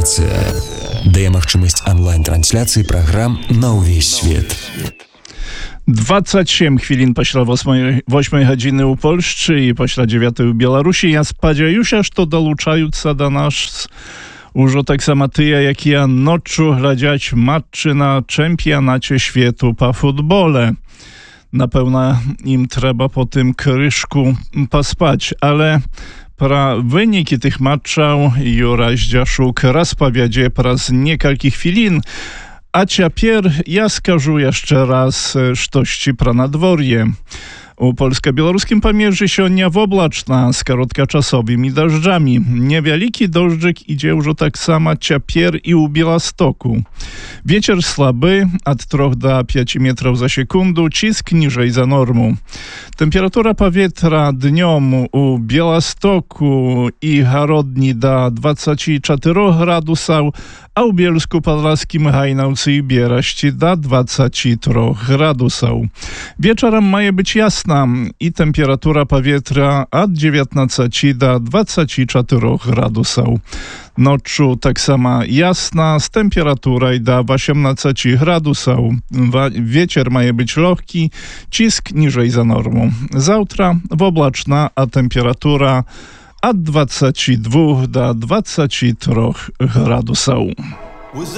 Радыёстанцыя дае магчымасць онлайн-трансляцыі праграм на ўвесь свет. 27 хвілін пасля 8 гадзіны ў Польшчы і пасля 9 у Беларусі. Я спадзяюся, што далучаюцца да нас ужо таксама тыя, якія ноччу глядзяць матчы на чэмпіянаце свету па футболе. Напэўна, ім трэба по тым крышку паспаць, але пра вынікі тых матчаў Юрай Зdzяszuk распавядзе праз некалькі хвілін. А цяпер я скажу яшчэ раз штосьці пра надвор'е. У польска-беларускім памежжы сёння воблачна з кароткачасовымі дажджамі. Невялікі дождżyk ідзе ўжо таксама цяпер і ў Беластоку. Вецер слабы ад 3 до 5 метраў за секунду, ціск ніжэй за норму. Тэмпература паветра днём у Беластоку і Гародні да 24 градусаў, а ў Bielsku-Podlaskim, Hajnałce i Bieraści do 23 gradusów. Wieczorem ma być jasna i temperatura powietrza od 19 do 24 gradusów. Noczu tak samo jasna z temperaturą do 18 gradusów. Wieczór ma być lekki, cisk niżej za normą. Zawtra oblaczna, a temperatura od 22 do 23 gradusów.